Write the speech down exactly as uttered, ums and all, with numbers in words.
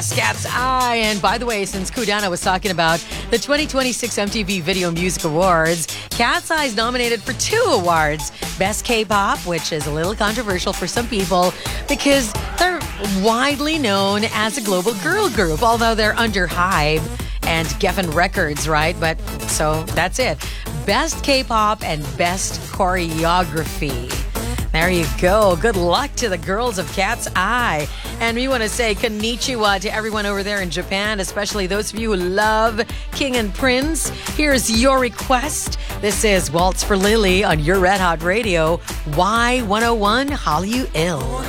Cat's Eye. And by the way, since Kudana was talking about the twenty twenty-six M T V Video Music Awards, Cat's Eye is nominated for two awards. Best K-pop, which is a little controversial for some people because they're widely known as a global girl group, although they're under Hybe and Geffen Records, right? But so that's it. Best K-pop and Best Choreography. There you go. Good luck to the girls of Cat's Eye. And we want to say konnichiwa to everyone over there in Japan, especially those of you who love King and Prince. Here's your request. This is Waltz for Lily on your Red Hot Radio, Y one oh one Hallyu Ill.